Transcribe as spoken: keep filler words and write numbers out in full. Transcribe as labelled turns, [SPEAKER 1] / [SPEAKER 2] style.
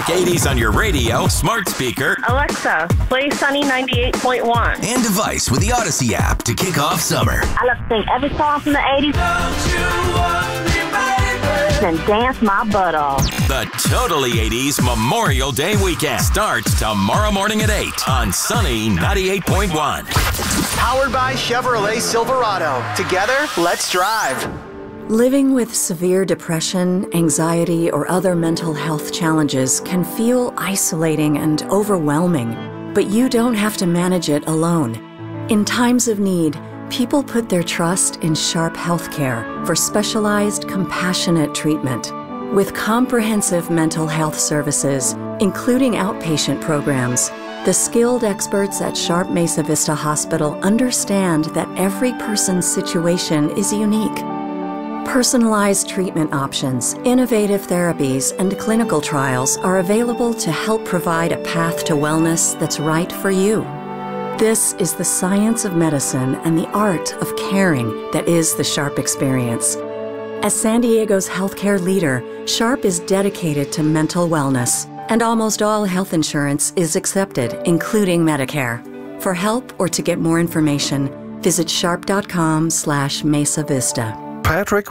[SPEAKER 1] Classic eighties on your radio, smart speaker,
[SPEAKER 2] Alexa, play Sunny ninety-eight point one.
[SPEAKER 1] and device with the Odyssey app to kick off summer.
[SPEAKER 3] I love to sing every song from the eighties and dance my butt off.
[SPEAKER 1] The Totally eighties Memorial Day weekend starts tomorrow morning at eight on Sunny ninety-eight point one.
[SPEAKER 4] Powered by Chevrolet Silverado. Together, let's drive.
[SPEAKER 5] Living with severe depression, anxiety, or other mental health challenges can feel isolating and overwhelming, but you don't have to manage it alone. In times of need, people put their trust in Sharp Healthcare for specialized, compassionate treatment. With comprehensive mental health services, including outpatient programs, the skilled experts at Sharp Mesa Vista Hospital understand that every person's situation is unique. Personalized treatment options, innovative therapies, and clinical trials are available to help provide a path to wellness that's right for you. This is the science of medicine and the art of caring that is the Sharp experience. As San Diego's healthcare leader, Sharp is dedicated to mental wellness, and almost all health insurance is accepted, including Medicare. For help or to get more information, visit sharp dot com slash Mesa Vista.
[SPEAKER 6] Patrick